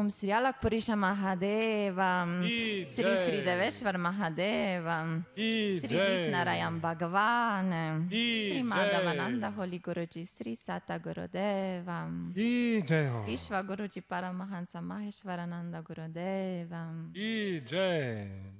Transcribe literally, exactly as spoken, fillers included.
Sri Alakpurisha Mahadevam, Ki Sri Jai. Sri Deveshwar Mahadevam, Ki Sri Jai. Ditnarayan Bhagavan, Ki Sri Jai. Madhavananda Holy Guruji, Sri Sata Gurudevam, Ki Jai. Vishwa Guruji Paramahansa Maheshwarananda Gurudevam. Ki Jai.